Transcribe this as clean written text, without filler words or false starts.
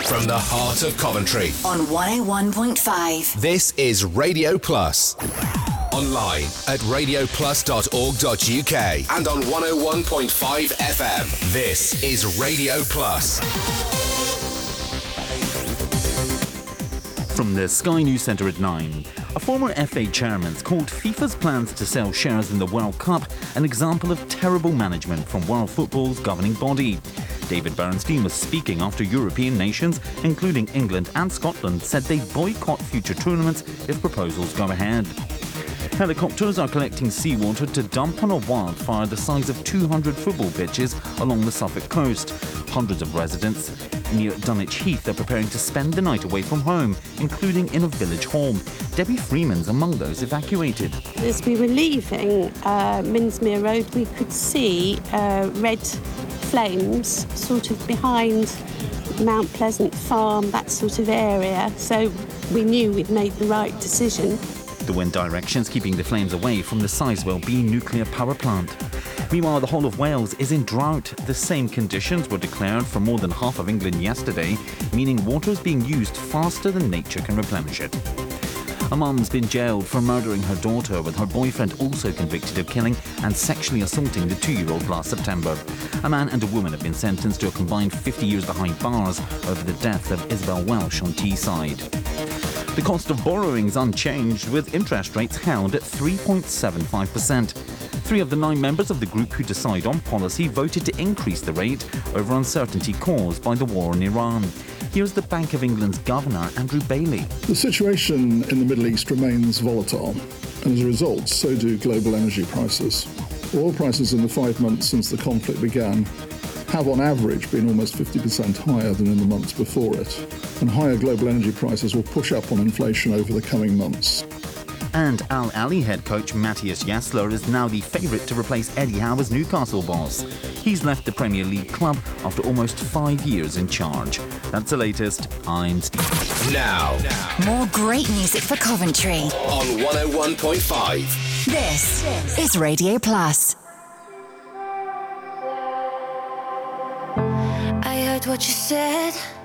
From the heart of Coventry. On 101.5. This is Radio Plus. Online at radioplus.org.uk and on 101.5 FM. This is Radio Plus. From the Sky News Centre at 9. A former FA chairman's called FIFA's plans to sell shares in the World Cup an example of terrible management from world football's governing body. David Bernstein was speaking after European nations, including England and Scotland, said they boycott future tournaments if proposals go ahead. Helicopters are collecting seawater to dump on a wildfire the size of 200 football pitches along the Suffolk coast. Hundreds of residents near Dunwich Heath are preparing to spend the night away from home, including in a village home. Debbie Freeman's among those evacuated. As we were leaving Minsmere Road, we could see red flames sort of behind Mount Pleasant Farm, that sort of area. So we knew we'd made the right decision. The wind direction's keeping the flames away from the Sizewell B nuclear power plant. Meanwhile, the whole of Wales is in drought. The same conditions were declared for more than half of England yesterday, meaning water is being used faster than nature can replenish it. A mum's been jailed for murdering her daughter, with her boyfriend also convicted of killing and sexually assaulting the 2-year-old last September. A man and a woman have been sentenced to a combined 50 years behind bars over the death of Isabel Welsh on Teesside. The cost of borrowing is unchanged, with interest rates held at 3.75%. 3 of the 9 members of the group who decide on policy voted to increase the rate over uncertainty caused by the war in Iran. Here's the Bank of England's Governor, Andrew Bailey. The situation in the Middle East remains volatile, and as a result, so do global energy prices. Oil prices in the 5 months since the conflict began have on average been almost 50% higher than in the months before it, and higher global energy prices will push up on inflation over the coming months. And Al Ahly head coach Matthias Jassler is now the favourite to replace Eddie Howe as Newcastle boss. He's left the Premier League club after almost 5 years in charge. That's the latest. I'm Steve. Now. More great music for Coventry. On 101.5. This is Radio Plus. I heard what you said.